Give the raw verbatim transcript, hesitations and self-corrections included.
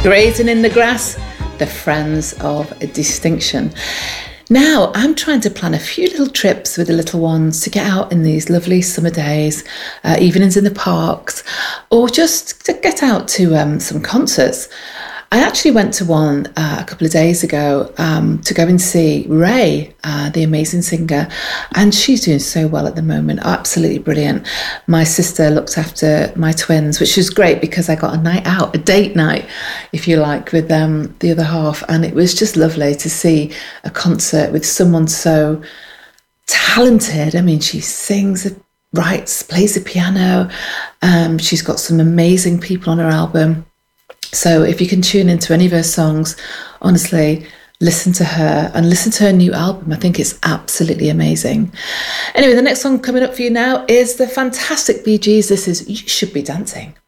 Grazing in the Grass, the Friends of Distinction. Now, I'm trying to plan a few little trips with the little ones to get out in these lovely summer days, uh, evenings in the parks, or just to get out to um, some concerts. I actually went to one uh, a couple of days ago um, to go and see Ray, uh, the amazing singer, and she's doing so well at the moment, absolutely brilliant. My sister looked after my twins, which was great because I got a night out, a date night, if you like, with um, the other half, and it was just lovely to see a concert with someone so talented. I mean, she sings, writes, plays the piano, um, she's got some amazing people on her album. So if you can tune into any of her songs, honestly, listen to her and listen to her new album. I think it's absolutely amazing. Anyway, the next song coming up for you now is the fantastic Bee Gees. This is You Should Be Dancing.